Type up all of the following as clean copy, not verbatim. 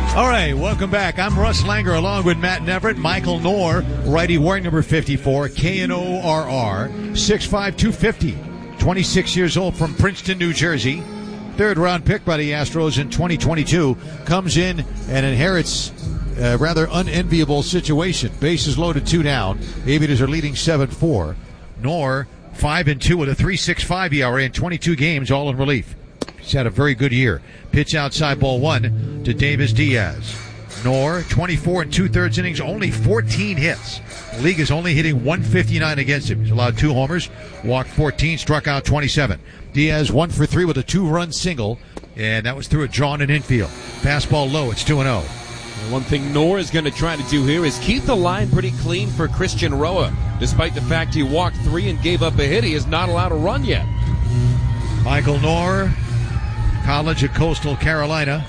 All right, welcome back. I'm Russ Langer along with Matt Neverett, Michael Knorr, righty wearing number 54, K-N-O-R-R, 6'5", 250, 26 years old from Princeton, New Jersey. Third round pick by the Astros in 2022. Comes in and inherits a rather unenviable situation. Bases loaded, 2 down. Aviators are leading 7-4. Knorr, 5-2 with a 3.65 ERA in 22 games, all in relief. He's had a very good year. Pitch outside, ball 1 to Davis Diaz. Knorr, 24 2/3 innings, only 14 hits. The league is only hitting 159 against him. He's allowed 2 homers, walked 14, struck out 27. Diaz 1 for 3 with a 2-run single, and that was through a drawn in infield. Fastball low, it's 2-0. One thing Knorr is going to try to do here is keep the line pretty clean for Christian Roa. Despite the fact he walked 3 and gave up a hit, he is not allowed a run yet. Michael Knorr, college at Coastal Carolina.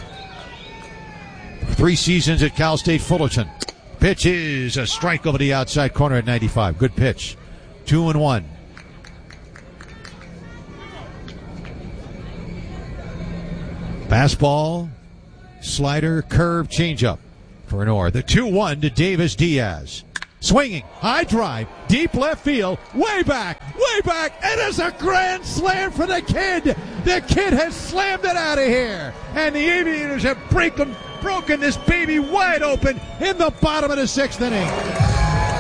3 seasons at Cal State Fullerton. Pitch is a strike over the outside corner at 95. Good pitch. 2-1. Fastball, slider, curve, changeup for Knorr. The 2-1 to Davis Diaz. Swinging, high drive, deep left field, way back, and it's a grand slam for the kid. The kid has slammed it out of here, and the Aviators have broken this baby wide open in the bottom of the 6th inning.